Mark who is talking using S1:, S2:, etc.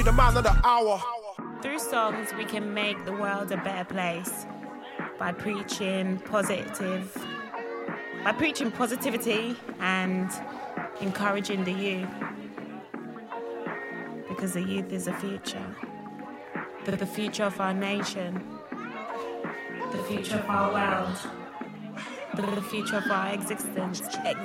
S1: the man of the hour.
S2: Through songs, we can make the world a better place by preaching positivity and encouraging the youth. Because the youth is the future. The future of our nation. The future of our world. The future of our existence.